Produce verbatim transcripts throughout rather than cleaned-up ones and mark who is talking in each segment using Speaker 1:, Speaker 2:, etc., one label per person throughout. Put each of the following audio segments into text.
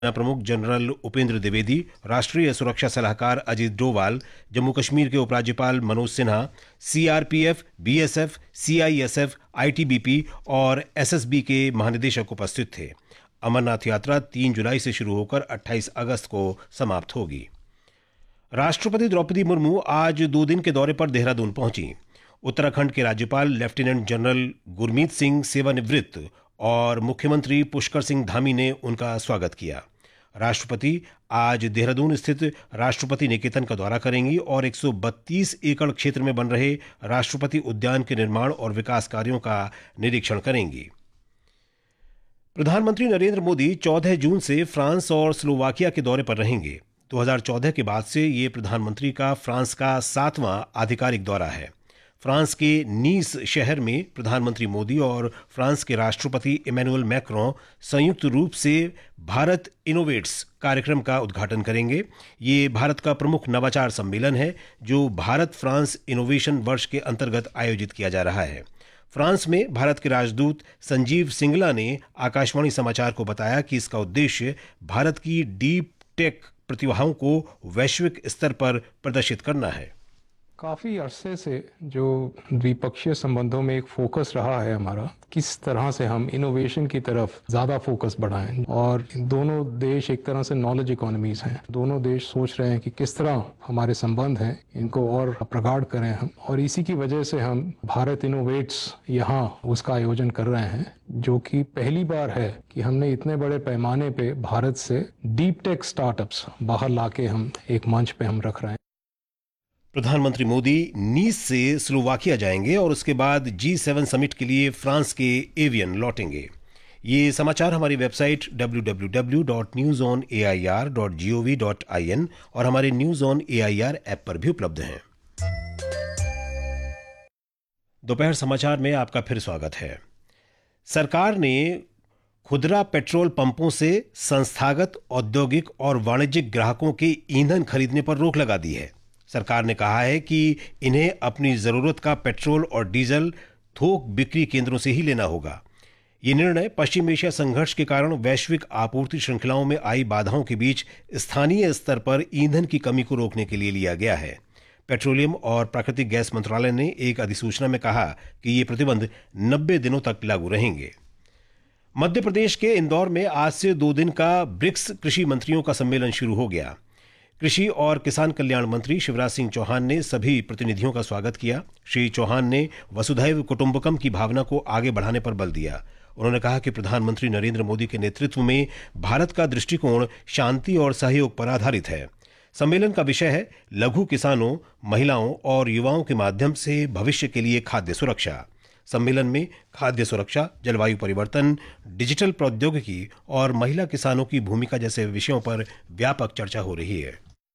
Speaker 1: सेना प्रमुख जनरल उपेंद्र द्विवेदी, राष्ट्रीय सुरक्षा सलाहकार अजीत डोवाल, जम्मू कश्मीर के उपराज्यपाल Manoj Sinha, CRPF, BSF, CISF, ITBP और एसएसबी के महानिदेशक उपस्थित थे। अमरनाथ यात्रा तीन जुलाई से शुरू होकर अट्ठाईस अगस्त को समाप्त होगी। राष्ट्रपति द्रौपदी मुर्मू आज दो दिन के दौरे पर देहरादून पहुंची। उत्तराखंड के राज्यपाल लेफ्टिनेंट जनरल गुरमीत सिंह सेवानिवृत्त और मुख्यमंत्री पुष्कर सिंह धामी ने उनका स्वागत किया। राष्ट्रपति आज देहरादून स्थित राष्ट्रपति निकेतन का दौरा करेंगी और एक सौ बत्तीस एकड़ क्षेत्र में बन रहे राष्ट्रपति उद्यान के निर्माण और विकास कार्यों का निरीक्षण करेंगी। प्रधानमंत्री नरेंद्र मोदी चौदह जून से फ्रांस और स्लोवाकिया के दौरे पर रहेंगे। दो हज़ार चौदह के बाद से ये प्रधानमंत्री का फ्रांस का सातवां आधिकारिक दौरा है। फ्रांस के नीस शहर में प्रधानमंत्री मोदी और फ्रांस के राष्ट्रपति इमैनुअल मैक्रों संयुक्त रूप से भारत इनोवेट्स कार्यक्रम का उद्घाटन करेंगे। ये भारत का प्रमुख नवाचार सम्मेलन है जो भारत फ्रांस इनोवेशन वर्ष के अंतर्गत आयोजित किया जा रहा है। फ्रांस में भारत के राजदूत संजीव सिंगला ने आकाशवाणी समाचार को बताया कि इसका उद्देश्य भारत की डीप टेक प्रतिभाओं को वैश्विक स्तर पर प्रदर्शित करना है।
Speaker 2: काफ़ी अरसे से जो द्विपक्षीय संबंधों में एक फोकस रहा है हमारा, किस तरह से हम इनोवेशन की तरफ ज़्यादा फोकस बढ़ाएं। और दोनों देश एक तरह से नॉलेज इकोनॉमीज हैं। दोनों देश सोच रहे हैं कि किस तरह हमारे संबंध हैं इनको और प्रगाढ़ करें हम, और इसी की वजह से हम भारत इनोवेट्स यहाँ उसका आयोजन कर रहे हैं, जो कि पहली बार है कि हमने इतने बड़े पैमाने पे भारत से डीप टेक स्टार्टअप्स बाहर लाके हम एक मंच पे हम रख रहे हैं।
Speaker 1: प्रधानमंत्री मोदी नीस से स्लोवाकिया जाएंगे और उसके बाद जी सेवन समिट के लिए फ्रांस के एवियन लौटेंगे। ये समाचार हमारी website W W W dot news on A I R dot G O V dot I N और हमारे news on A I R app पर भी उपलब्ध हैं। दोपहर समाचार में आपका फिर स्वागत है। सरकार ने खुदरा पेट्रोल पंपों से संस्थागत औद्योगिक और वाणिज्यिक ग्राहकों के ईंधन खरीदने पर रोक लगा दी है। सरकार ने कहा है कि इन्हें अपनी जरूरत का पेट्रोल और डीजल थोक बिक्री केंद्रों से ही लेना होगा। ये निर्णय पश्चिम एशिया संघर्ष के कारण वैश्विक आपूर्ति श्रृंखलाओं में आई बाधाओं के बीच स्थानीय स्तर पर ईंधन की कमी को रोकने के लिए लिया गया है। पेट्रोलियम और प्राकृतिक गैस मंत्रालय ने एक अधिसूचना में कहा कि ये प्रतिबंध नब्बे दिनों तक लागू रहेंगे। मध्य प्रदेश के इंदौर में आज से दो दिन का ब्रिक्स कृषि मंत्रियों का सम्मेलन शुरू हो गया। कृषि और किसान कल्याण मंत्री शिवराज सिंह चौहान ने सभी प्रतिनिधियों का स्वागत किया। श्री चौहान ने वसुधैव कुटुंबकम की भावना को आगे बढ़ाने पर बल दिया। उन्होंने कहा कि प्रधानमंत्री नरेंद्र मोदी के नेतृत्व में भारत का दृष्टिकोण शांति और सहयोग पर आधारित है। सम्मेलन का विषय है लघु किसानों, महिलाओं और युवाओं के माध्यम से भविष्य के लिए खाद्य सुरक्षा। सम्मेलन में खाद्य सुरक्षा, जलवायु परिवर्तन, डिजिटल प्रौद्योगिकी और महिला किसानों की भूमिका जैसे विषयों पर व्यापक चर्चा हो रही है।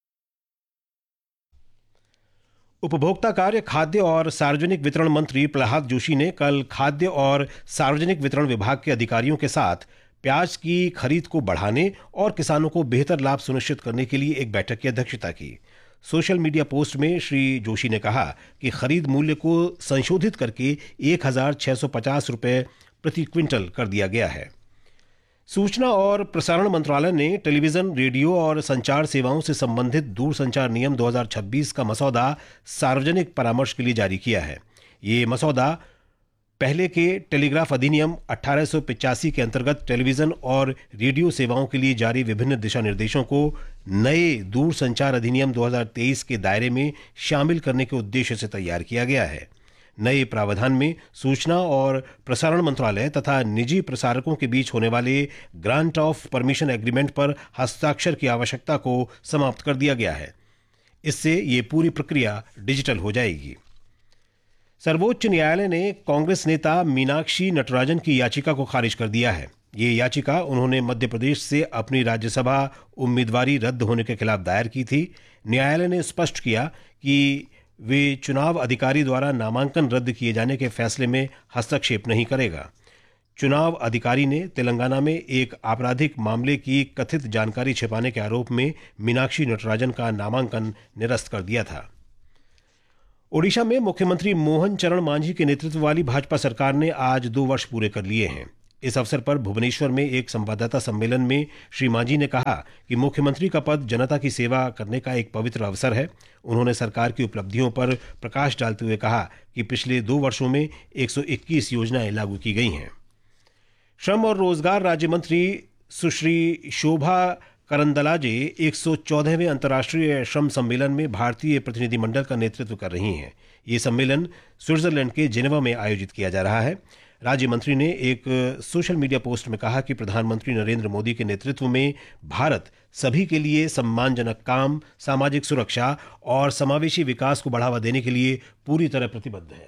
Speaker 1: उपभोक्ता कार्य, खाद्य और सार्वजनिक वितरण मंत्री प्रहलाद जोशी ने कल खाद्य और सार्वजनिक वितरण विभाग के अधिकारियों के साथ प्याज की खरीद को बढ़ाने और किसानों को बेहतर लाभ सुनिश्चित करने के लिए एक बैठक की अध्यक्षता की। सोशल मीडिया पोस्ट में श्री जोशी ने कहा कि खरीद मूल्य को संशोधित करके एक हजार छह सौ पचास रुपये प्रति क्विंटल कर दिया गया है। सूचना और प्रसारण मंत्रालय ने टेलीविजन, रेडियो और संचार सेवाओं से संबंधित दूरसंचार नियम दो हज़ार छब्बीस का मसौदा सार्वजनिक परामर्श के लिए जारी किया है। ये मसौदा पहले के टेलीग्राफ अधिनियम अठारह सौ पिचासी के अंतर्गत टेलीविजन और रेडियो सेवाओं के लिए जारी विभिन्न दिशा निर्देशों को नए दूरसंचार अधिनियम दो हज़ार तेईस के दायरे में शामिल करने के उद्देश्य से तैयार किया गया है। नए प्रावधान में सूचना और प्रसारण मंत्रालय तथा निजी प्रसारकों के बीच होने वाले ग्रांट ऑफ परमिशन एग्रीमेंट पर हस्ताक्षर की आवश्यकता को समाप्त कर दिया गया है। इससे ये पूरी प्रक्रिया डिजिटल हो जाएगी। सर्वोच्च न्यायालय ने कांग्रेस नेता मीनाक्षी नटराजन की याचिका को खारिज कर दिया है। ये याचिका उन्होंने मध्य प्रदेश से अपनी राज्यसभा उम्मीदवारी रद्द होने के खिलाफ दायर की थी। न्यायालय ने स्पष्ट किया कि वे चुनाव अधिकारी द्वारा नामांकन रद्द किए जाने के फैसले में हस्तक्षेप नहीं करेगा। चुनाव अधिकारी ने तेलंगाना में एक आपराधिक मामले की कथित जानकारी छिपाने के आरोप में मीनाक्षी नटराजन का नामांकन निरस्त कर दिया था। ओडिशा में मुख्यमंत्री मोहन चरण मांझी के नेतृत्व वाली भाजपा सरकार ने आज दो वर्ष पूरे कर लिए हैं। इस अवसर पर भुवनेश्वर में एक संवाददाता सम्मेलन में श्री मांझी ने कहा कि मुख्यमंत्री का पद जनता की सेवा करने का एक पवित्र अवसर है। उन्होंने सरकार की उपलब्धियों पर प्रकाश डालते हुए कहा कि पिछले दो वर्षों में एक सौ इक्कीस योजनाएं लागू की गई हैं। श्रम और रोजगार राज्य मंत्री सुश्री शोभा करंदलाजे एक सौ चौदहवें अंतर्राष्ट्रीय श्रम सम्मेलन में भारतीय प्रतिनिधिमंडल का नेतृत्व कर रही हैं। ये सम्मेलन स्विट्जरलैंड के जेनेवा में आयोजित किया जा रहा है। राज्य मंत्री ने एक सोशल मीडिया पोस्ट में कहा कि प्रधानमंत्री नरेंद्र मोदी के नेतृत्व में भारत सभी के लिए सम्मानजनक काम, सामाजिक सुरक्षा और समावेशी विकास को बढ़ावा देने के लिए पूरी तरह प्रतिबद्ध है।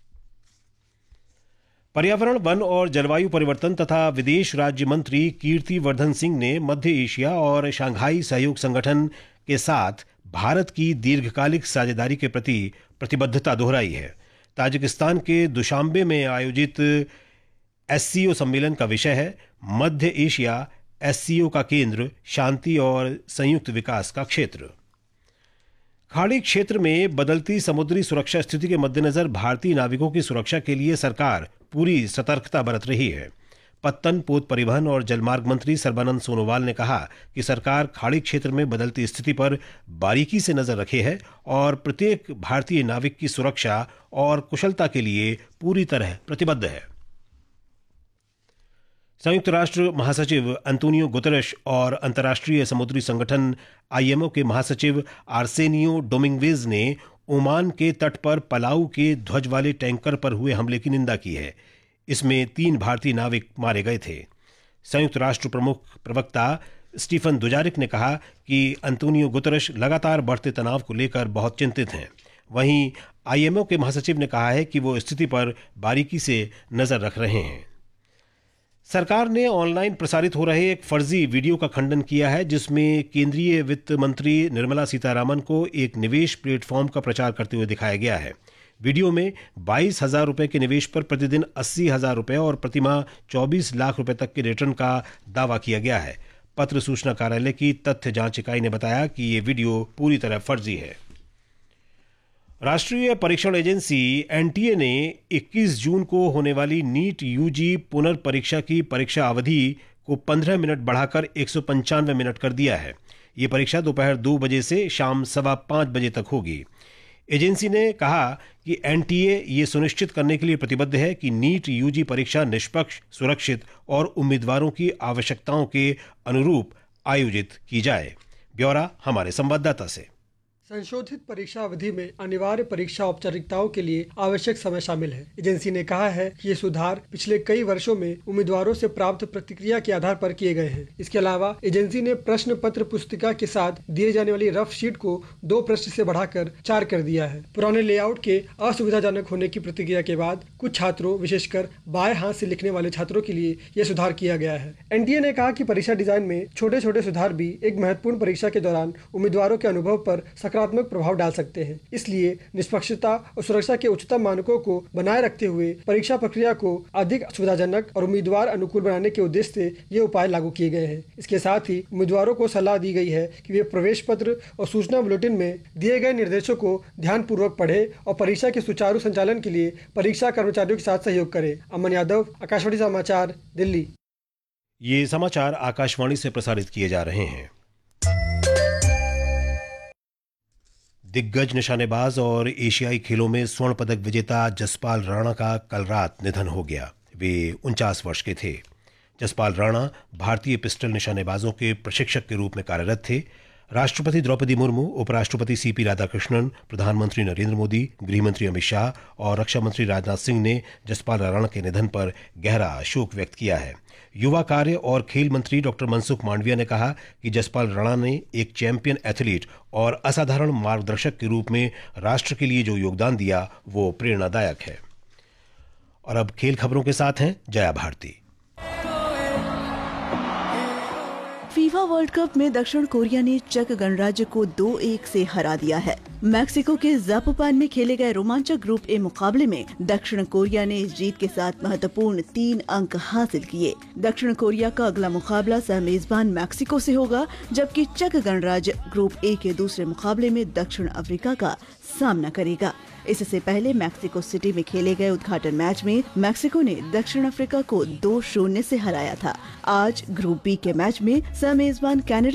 Speaker 1: पर्यावरण, वन और जलवायु परिवर्तन तथा विदेश राज्य मंत्री कीर्ति वर्धन सिंह ने मध्य एशिया और शंघाई सहयोग संगठन के साथ भारत की दीर्घकालिक साझेदारी के प्रति प्रतिबद्धता दोहराई है। ताजिकिस्तान के दुशांबे में आयोजित एससीओ सम्मेलन का विषय है मध्य एशिया एससीओ का केंद्र, शांति और संयुक्त विकास का क्षेत्र। खाड़ी क्षेत्र में बदलती समुद्री सुरक्षा स्थिति के मद्देनजर भारतीय नाविकों की सुरक्षा के लिए सरकार पूरी सतर्कता बरत रही है। पत्तन, पोत परिवहन और जलमार्ग मंत्री सर्बानंद सोनोवाल ने कहा कि सरकार खाड़ी क्षेत्र में बदलती स्थिति पर बारीकी से नजर रखे है और प्रत्येक भारतीय नाविक की सुरक्षा और कुशलता के लिए पूरी तरह प्रतिबद्ध है। संयुक्त राष्ट्र महासचिव अंतोनियो गुतेरेश और अंतर्राष्ट्रीय समुद्री संगठन आईएमओ के महासचिव आर्सेनियो डोमिंगवेज ने ओमान के तट पर पलाऊ के ध्वज वाले टैंकर पर हुए हमले की निंदा की है। इसमें तीन भारतीय नाविक मारे गए थे। संयुक्त राष्ट्र प्रमुख प्रवक्ता स्टीफन दुजारिक ने कहा कि अंतोनियो गुतेरेश लगातार बढ़ते तनाव को लेकर बहुत चिंतित हैं। वहीं आईएमओ के महासचिव ने कहा है कि वो स्थिति पर बारीकी से नजर रख रहे हैं। सरकार ने ऑनलाइन प्रसारित हो रहे एक फर्जी वीडियो का खंडन किया है जिसमें केंद्रीय वित्त मंत्री निर्मला सीतारामन को एक निवेश प्लेटफॉर्म का प्रचार करते हुए दिखाया गया है। वीडियो में बाईस हजार रुपए के निवेश पर प्रतिदिन अस्सी हजार रुपए और प्रतिमाह चौबीस लाख रुपए तक के रिटर्न का दावा किया गया है। पत्र सूचना कार्यालय की तथ्य जांच इकाई ने बताया कि ये वीडियो पूरी तरह फर्जी है। राष्ट्रीय परीक्षण एजेंसी एनटीए ने इक्कीस जून को होने वाली नीट यूजी पुनर्परीक्षा की परीक्षा अवधि को पंद्रह मिनट बढ़ाकर एक सौ पंचानवे मिनट कर दिया है। ये परीक्षा दोपहर दो बजे से शाम सवा पांच बजे तक होगी। एजेंसी ने कहा कि एनटीए ये सुनिश्चित करने के लिए प्रतिबद्ध है कि नीट यूजी परीक्षा निष्पक्ष, सुरक्षित और उम्मीदवारों की आवश्यकताओं के अनुरूप आयोजित की जाए। ब्यौरा हमारे संवाददाता से।
Speaker 3: संशोधित परीक्षा अवधि में अनिवार्य परीक्षा औपचारिकताओं के लिए आवश्यक समय शामिल है। एजेंसी ने कहा है कि ये सुधार पिछले कई वर्षों में उम्मीदवारों से प्राप्त प्रतिक्रिया के आधार पर किए गए हैं। इसके अलावा एजेंसी ने प्रश्न पत्र पुस्तिका के साथ दिए जाने वाली रफ शीट को दो पृष्ठ से बढ़ाकर चार कर दिया है। पुराने लेआउट के असुविधाजनक होने की प्रतिक्रिया के बाद कुछ छात्रों, विशेषकर बाएं हाथ से लिखने वाले छात्रों के लिए यह सुधार किया गया है। एनटीए ने कहा कि परीक्षा डिजाइन में छोटे छोटे सुधार भी एक महत्वपूर्ण परीक्षा के दौरान उम्मीदवारों के अनुभव पर सकारात्मक प्रभाव डाल सकते हैं। इसलिए निष्पक्षता और सुरक्षा के उच्चतम मानकों को बनाए रखते हुए परीक्षा प्रक्रिया को अधिक सुविधाजनक और उम्मीदवार अनुकूल बनाने के उद्देश्य से ये उपाय लागू किए गए हैं। इसके साथ ही उम्मीदवारों को सलाह दी गई है कि वे प्रवेश पत्र और सूचना बुलेटिन में दिए गए निर्देशों को ध्यानपूर्वक पढ़े और परीक्षा के सुचारू संचालन के लिए परीक्षा कर्मचारियों के साथ सहयोग करें। अमन यादव, आकाशवाणी समाचार, दिल्ली।
Speaker 1: ये समाचार आकाशवाणी से प्रसारित किए जा रहे हैं। दिग्गज निशानेबाज और एशियाई खेलों में स्वर्ण पदक विजेता जसपाल राणा का कल रात निधन हो गया। वे उनचास वर्ष के थे। जसपाल राणा भारतीय पिस्टल निशानेबाजों के प्रशिक्षक के रूप में कार्यरत थे। राष्ट्रपति द्रौपदी मुर्मू, उपराष्ट्रपति सीपी राधाकृष्णन, प्रधानमंत्री नरेंद्र मोदी, गृहमंत्री अमित शाह और रक्षा मंत्री राजनाथ सिंह ने जसपाल राणा के निधन पर गहरा शोक व्यक्त किया है। युवा कार्य और खेल मंत्री डॉक्टर मनसुख मांडविया ने कहा कि जसपाल राणा ने एक चैंपियन एथलीट और असाधारण मार्गदर्शक के रूप में राष्ट्र के लिए जो योगदान दिया वो प्रेरणादायक है। और अब खेल खबरों के साथ हैं Jaya Bharti.
Speaker 4: FIFA world cup में दक्षिण कोरिया ने चेक गणराज्य को दो एक से हरा दिया है। मैक्सिको के जापोपान में खेले गए रोमांचक ग्रुप ए मुकाबले में दक्षिण कोरिया ने इस जीत के साथ महत्वपूर्ण तीन अंक हासिल किए। दक्षिण कोरिया का अगला मुकाबला सह मेजबान मैक्सिको से होगा, जबकि चेक गणराज्य ग्रुप ए के दूसरे मुकाबले में दक्षिण अफ्रीका का सामना करेगा। इससे पहले मैक्सिको सिटी में खेले गए उद्घाटन मैच में मैक्सिको ने दक्षिण अफ्रीका को दो शून्य से हराया था। आज ग्रुप बी के मैच में सह मेजबान कनाडा